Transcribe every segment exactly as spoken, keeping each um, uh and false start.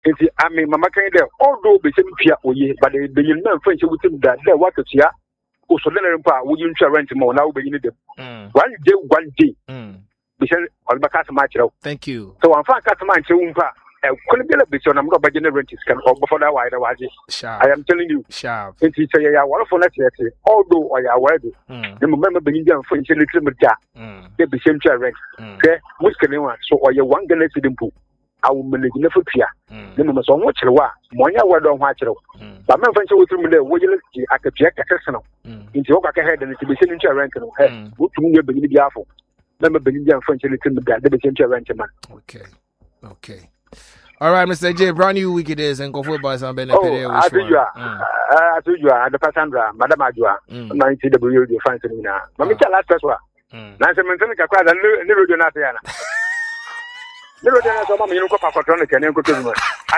Enti ame mama kan dey although be say pia oye but the benyin man friendship with him that there what to ya o so le rempa wo yin twa rent mo na wo benyin dem one day one day be say all ba ka ma kire. Thank you. So am fa ka ma kire wo mfa e kono be le be so na mo ba general rent is can or before that why that waje. I am telling you. Sharp. Enti say ya wala for na say although o ya wade the mo me benyin dem friendship le trim da dey be say twa rent okay which can one so o ya one gonna see them put I will manage never fear. The moment on which you are, Monia word on what you but my friends will tell me that what you look at the check a personal into your head and to be sent into a rank and head. What to me, you're beginning to be awful. Remember, beginning to French and that they became to a rank man. Okay, okay. All right, Mister J, brand new week it is and go for by some benefit. Oh, I told you, I told you, the Cassandra, Madame Adua, ninety W, you find me now. Mamma, last as well. Nancy Mentonica cried and never do nothing. Never done so many local patronic and go to the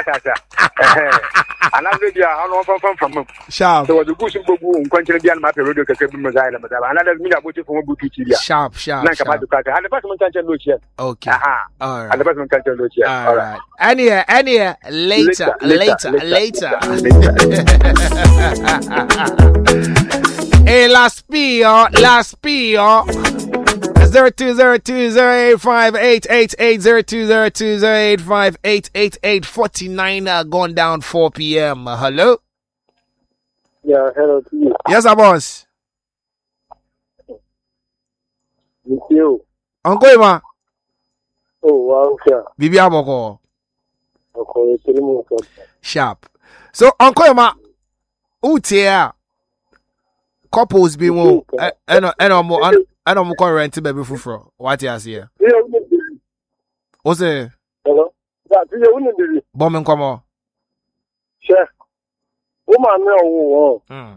another year, I don't know from Sharp. There was a good book, Quentin Dian Mapper, Radio Casabin, another minute about it from a book to Sharp, sharp. Like about the car, and the person can't lose yet. Okay. All right. And the person can't lose yet. All right. Any, any, later, later, later. Hey, last P, oh, last P, oh. Zero two zero two zero eight five eight eight eight zero two zero two zero eight five eight eight eight forty nine. Uh, gone down four p m. Uh, hello. Yeah, hello to you. Yes, our boss. With you. Uncle Emma. Oh, wow, sir. Bibi Aboko. Okay, sharp. So, Uncle Emma, Utia couples be more. I know, I know, I don't call rent baby for what you here. What's it? Hello. That you wouldn't do it. Bombing come on. Sure. Woman, no. Hmm.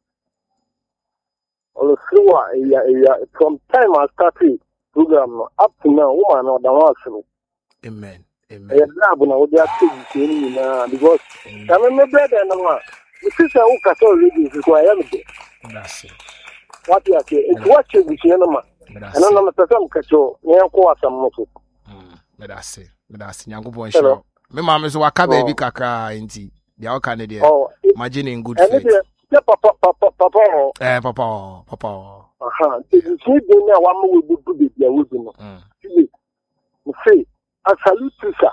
All the from time I started program up to now, woman or the house. Amen. Amen. I love when I would have to you because I remember better than one. The sister who cut all ladies is why I am. That's it. What you say? It's what you wish you know. And I'm not a person catch you. You are some muscle. Hmm. But that's it. But that's it. Yango boy show. Me mama so waka baby kakra inti. They all Canadian. Oh, imagine in good faith. Papa, papa, papa. Eh, papa, papa. Aha. You see, they know one will be good. They will be no. You say, I salute you, sir.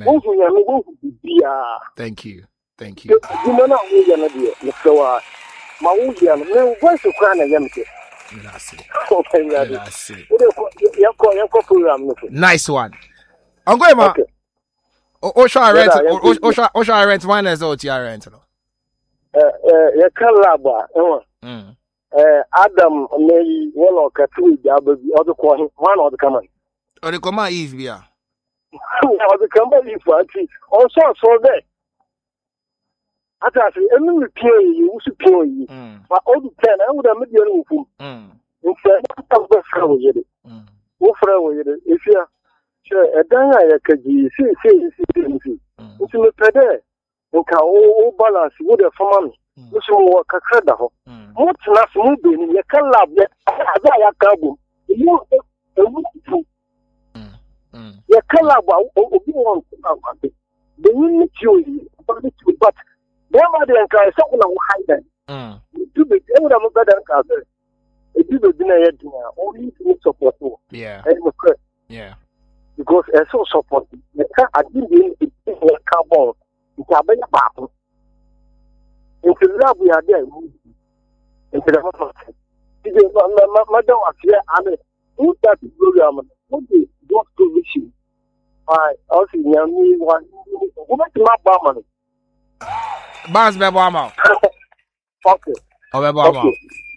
Amen. Thank you. Thank you. You know what we are going to do. So, my own year, no one to cry again. That's it. Okay, that's it. Nice one. I'm going, man. Osha rent. Osha Osha rent. One is out here rent. Uh, uh, you can't lab. Hmm. Uh, Adam may one or two. The other one, one or the common. Or the common Eve, yeah. Or the company for actually also so there. I say, I mean, pay you, you pay you. But all the time, I would have made your own. Hmm. In fact, I'm going to get it. What for if you are a dana, I could see, see, see, see. It's in the pede. Okay, all balance would have for money. Which more cacada. What's not moving? You can't love that. I can't. You you can't love what the unit you but never the encourage someone who hide them. Do the ever of better encourage. It is a dinner yet, only to support. Yeah. Yeah. Because I so support. I didn't even carbon. It's a better battle. Into love, we are there. Into the house. Madam, I mean, who that program? What is what to wish you? I also know me one. Who makes my bomb? Bounce back, Bama. Okay. Oh, Bama.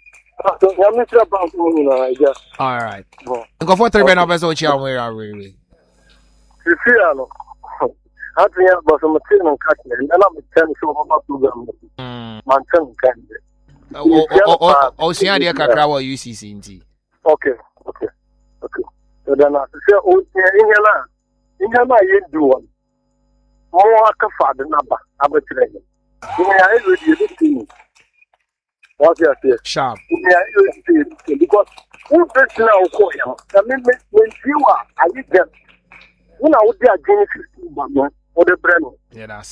All right. Go for three minutes. What you are wearing? You see, I know. I think about some material cutting, and I'm telling you about program. Hmm. Manton can. Oh, oh, oh, see, I dear Kakra, U C C. Okay, okay, okay. So then I say, oh, in here, in here, I do one. More like a father, number. I'm a trainer. You may I read you this what you say? Sharp. Because who best now call him? I mean, when you are, I get them. When I would be a Genesis, wode brɛ no yeah, that's